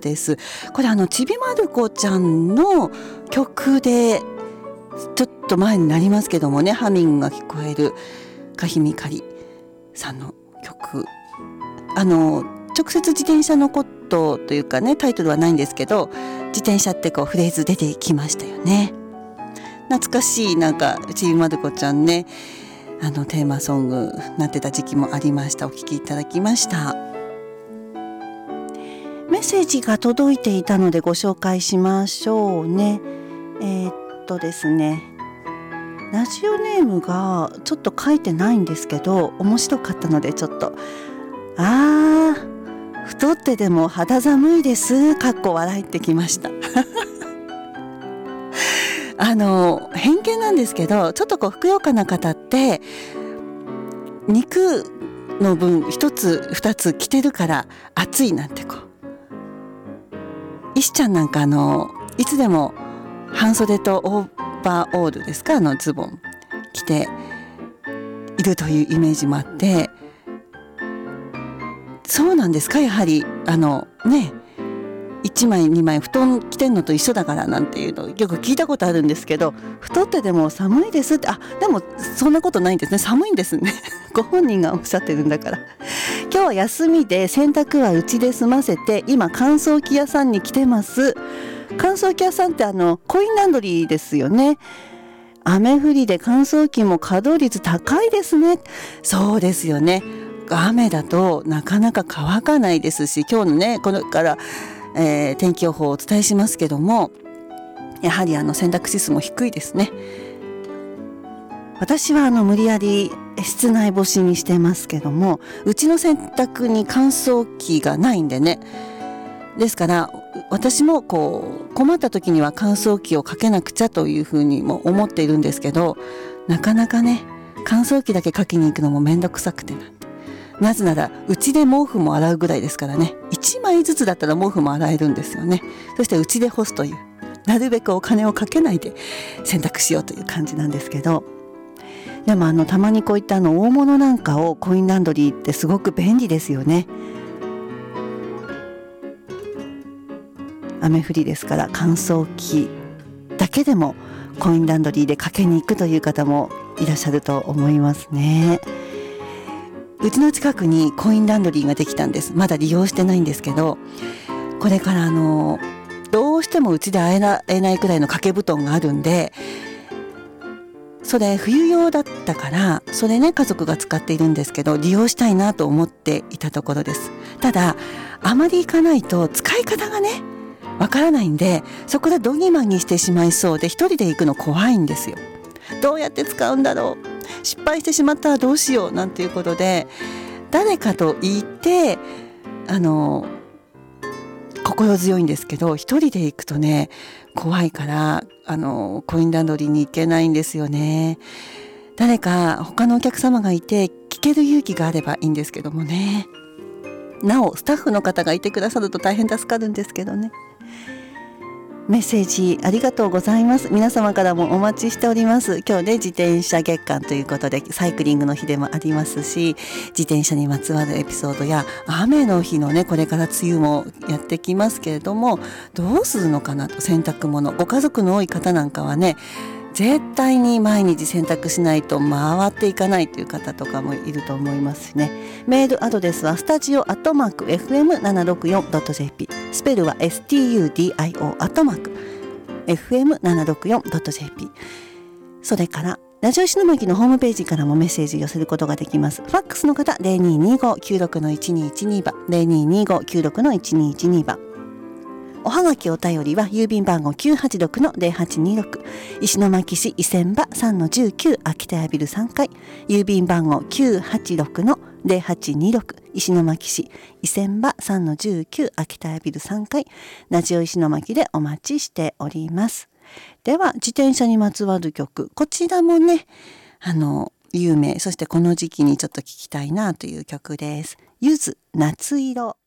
です。これちびまる子ちゃんの曲でちょっと前になりますけどもね、ハミングが聞こえるカヒミカリさんの曲、直接自転車のことというかね、タイトルはないんですけど、自転車ってフレーズ出てきましたよね。懐かしい、なんかちびまる子ちゃんね、テーマソングなってた時期もありました。お聴きいただきました。メッセージが届いていたのでご紹介しましょうね。ですね、ラジオネームがちょっと書いてないんですけど、面白かったのでちょっと、太ってでも肌寒いですかっこ笑いってきました偏見なんですけど、ちょっとふくよかな方って肉の分一つ二つ着てるから暑いなんて石ちゃんなんかいつでも半袖とオーバーオールですか、ズボン着ているというイメージもあって、そうなんですか、やはり1枚2枚布団着てんのと一緒だからなんていうのよく聞いたことあるんですけど、太ってでも寒いですって、でもそんなことないんですね。寒いんですねご本人がおっしゃってるんだから。今日は休みで洗濯はうちで済ませて、今乾燥機屋さんに来てます。乾燥機屋さんってコインランドリーですよね。雨降りで乾燥機も稼働率高いですね。そうですよね。雨だとなかなか乾かないですし、今日のねこれから、天気予報をお伝えしますけども、やはり洗濯指数も低いですね。私は無理やり室内干しにしてますけども、うちの洗濯に乾燥機がないんでね、ですから私も困った時には乾燥機をかけなくちゃというふうにも思っているんですけど、なかなかね乾燥機だけかけに行くのもめんどくさくてなぜならうちで毛布も洗うぐらいですからね、1枚ずつだったら毛布も洗えるんですよね。そしてうちで干すという、なるべくお金をかけないで洗濯しようという感じなんですけど、でもたまにこういった大物なんかをコインランドリーってすごく便利ですよね。雨降りですから乾燥機だけでもコインランドリーでかけに行くという方もいらっしゃると思いますね。うちの近くにコインランドリーができたんです。まだ利用してないんですけど、これからどうしてもうちで会えないくらいの掛け布団があるんで、それ冬用だったからそれね家族が使っているんですけど、利用したいなと思っていたところです。ただあまり行かないと使い方がねわからないんで、そこでドギマギしてしまいそうで、一人で行くの怖いんですよ。どうやって使うんだろう、失敗してしまったらどうしようなんていうことで、誰かと言って心強いんですけど、一人で行くとね怖いからコインランドリーに行けないんですよね。誰か他のお客様がいて聞ける勇気があればいいんですけどもね。なおスタッフの方がいてくださると大変助かるんですけどね。メッセージありがとうございます。皆様からもお待ちしております。今日ね自転車月間ということでサイクリングの日でもありますし、自転車にまつわるエピソードや雨の日のね、これから梅雨もやってきますけれども、どうするのかなと。洗濯物、ご家族の多い方なんかはね絶対に毎日洗濯しないと回っていかないという方とかもいると思いますしね。メールアドレスはstadio@fm764.jp、 スペルは studio@fm764.jp。 それからラジオ石巻のホームページからもメッセージ寄せることができます。ファックスの方 0225-96-1212 番 0225-96-1212 番。おはがきお便りは郵便番号 986-0826 石巻市伊仙場 3-19 秋田屋ビル3階、郵便番号 986-0826 石巻市伊仙場 3-19 秋田屋ビル3階、ラジオ石巻でお待ちしております。では自転車にまつわる曲、こちらもね有名、そしてこの時期にちょっと聴きたいなという曲です。ゆず夏色。